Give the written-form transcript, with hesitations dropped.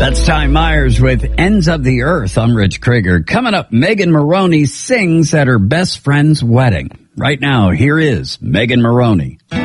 That's Ty Myers with Ends of the Earth. I'm Rich Krieger. Coming up, Megan Moroney sings at her best friend's wedding. Right now, here is Megan Moroney.